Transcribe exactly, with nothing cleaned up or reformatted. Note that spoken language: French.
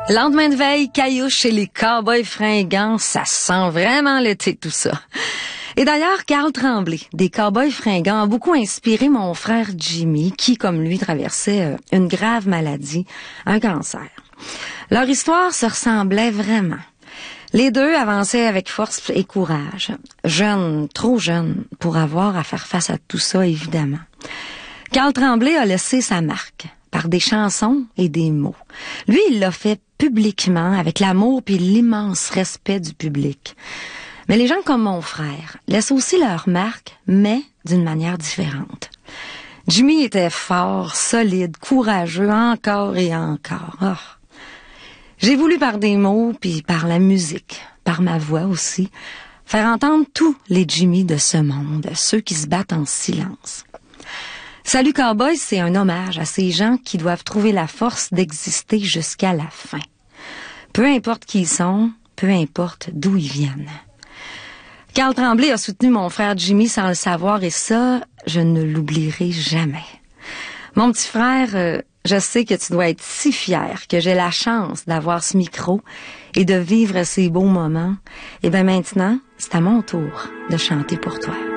Lendemain de veille, caillouche et les cowboys fringants, ça sent vraiment l'été tout ça. Et d'ailleurs, Carl Tremblay, des Cowboys fringants, a beaucoup inspiré mon frère Jimmy, qui, comme lui, traversait une grave maladie, un cancer. Leur histoire se ressemblait vraiment. Les deux avançaient avec force et courage. Jeunes, trop jeunes, pour avoir à faire face à tout ça, évidemment. Carl Tremblay a laissé sa marque, par des chansons et des mots. Lui, il l'a fait publiquement, avec l'amour puis l'immense respect du public. Mais les gens comme mon frère laissent aussi leur marque, mais d'une manière différente. Jimmy était fort, solide, courageux, encore et encore. Oh. J'ai voulu par des mots, puis par la musique, par ma voix aussi, faire entendre tous les Jimmy de ce monde, ceux qui se battent en silence. Salut Cowboys, c'est un hommage à ces gens qui doivent trouver la force d'exister jusqu'à la fin. Peu importe qui ils sont, peu importe d'où ils viennent. Carl Tremblay a soutenu mon frère Jimmy sans le savoir et ça, je ne l'oublierai jamais. Mon petit frère, euh, je sais que tu dois être si fier que j'ai la chance d'avoir ce micro et de vivre ces beaux moments. Et bien maintenant, c'est à mon tour de chanter pour toi.